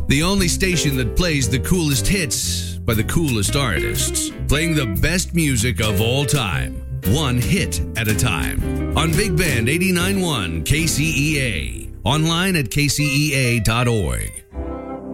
The only station that plays the coolest hits by the coolest artists. Playing the best music of all time. One hit at a time. On Big Band 89.1 KCEA. Online at kcea.org.